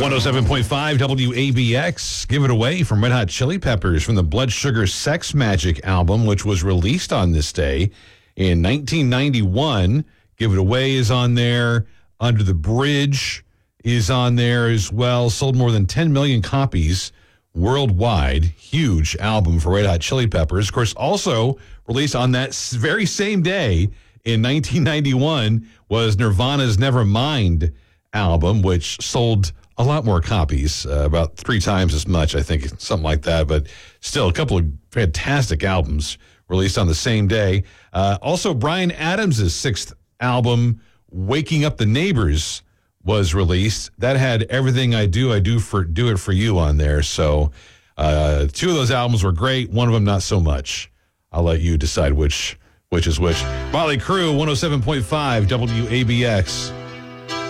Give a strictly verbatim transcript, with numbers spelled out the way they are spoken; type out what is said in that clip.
one oh seven point five W A B X. Give it away from Red Hot Chili Peppers from the Blood Sugar Sex Magic album, which was released on this day in nineteen ninety-one. Give it away is on there. Under the Bridge is on there as well. Sold more than ten million copies worldwide. Huge album for Red Hot Chili Peppers. Of course, also released on that very same day in nineteen ninety-one was Nirvana's Nevermind album, which sold a lot more copies, uh, about three times as much, I think, something like that. But still, a couple of fantastic albums released on the same day. Uh, also, Bryan Adams' sixth album, Waking Up the Neighbors, was released. That had Everything I Do, I Do for Do It For You on there. So uh, two of those albums were great. One of them not so much. I'll let you decide which which is which. Motley Crue, one oh seven point five W A B X.